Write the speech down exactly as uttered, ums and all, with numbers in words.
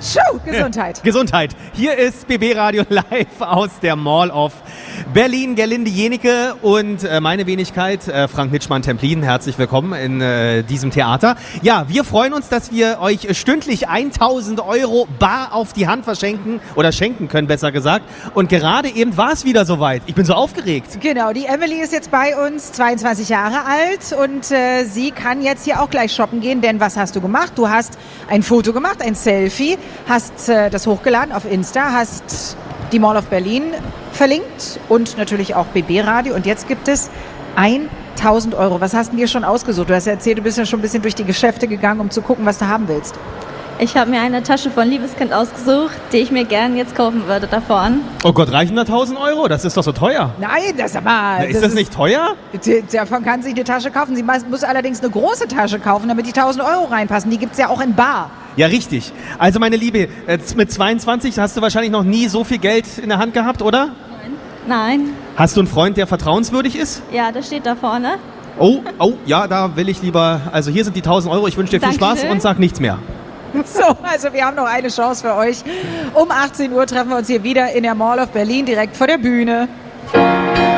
Tschu, Gesundheit. Gesundheit. Hier ist B B Radio live aus der Mall of Berlin. Gerlinde Jenike und äh, meine Wenigkeit, äh, Frank Nitschmann-Templin. Herzlich willkommen in äh, diesem Theater. Ja, wir freuen uns, dass wir euch stündlich tausend Euro bar auf die Hand verschenken oder schenken können, besser gesagt. Und gerade eben war es wieder soweit. Ich bin so aufgeregt. Genau, die Emily ist jetzt bei uns, zweiundzwanzig Jahre alt und äh, sie kann jetzt hier auch gleich shoppen gehen, denn was hast du gemacht? Du hast ein Foto gemacht, ein Selfie, hast äh, das hochgeladen auf Insta, hast die Mall of Berlin verlinkt und natürlich auch B B Radio und jetzt gibt es tausend Euro. Was hast du dir schon ausgesucht? Du hast ja erzählt, du bist ja schon ein bisschen durch die Geschäfte gegangen, um zu gucken, was du haben willst. Ich habe mir eine Tasche von Liebeskind ausgesucht, die ich mir gerne jetzt kaufen würde davon. Oh Gott, reichen da tausend Euro? Das ist doch so teuer. Nein, das aber... Na, ist das, das ist nicht teuer? Davon kann sie eine Tasche kaufen. Sie muss allerdings eine große Tasche kaufen, damit die tausend Euro reinpassen. Die gibt es ja auch in bar. Ja, richtig. Also meine Liebe, mit zweiundzwanzig hast du wahrscheinlich noch nie so viel Geld in der Hand gehabt, oder? Nein. Nein. Hast du einen Freund, der vertrauenswürdig ist? Ja, das steht da vorne. Oh, oh, ja, da will ich lieber... Also hier sind die tausend Euro. Ich wünsche dir viel Dankeschön. Spaß und sag nichts mehr. So, also wir haben noch eine Chance für euch. Um achtzehn Uhr treffen wir uns hier wieder in der Mall of Berlin, direkt vor der Bühne.